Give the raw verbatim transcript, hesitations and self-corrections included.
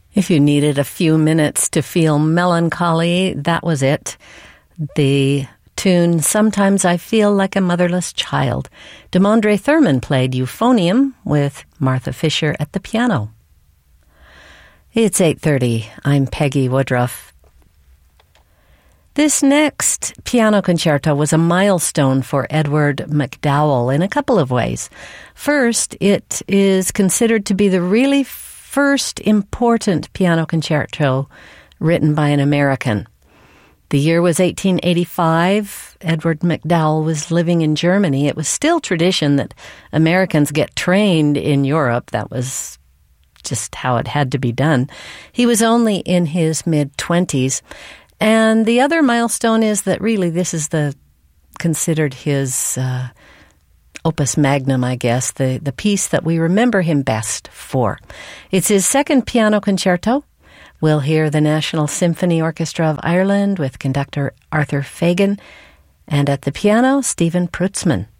If you needed a few minutes to feel melancholy, that was it. The tune, Sometimes I Feel Like a Motherless Child. De'Mondre Thurman played euphonium with Martha Fisher at the piano. It's eight thirty. I'm Peggy Woodruff. This next piano concerto was a milestone for Edward MacDowell in a couple of ways. First, it is considered to be the really first important piano concerto written by an American. The year was eighteen eighty-five. Edward MacDowell was living in Germany. It was still tradition that Americans get trained in Europe. That was just how it had to be done. He was only in his mid-twenties. And the other milestone is that really this is the considered his uh, opus magnum, I guess, the, the piece that we remember him best for. It's his second piano concerto. We'll hear the National Symphony Orchestra of Ireland with conductor Arthur Fagan, and at the piano, Stephen Prutzman.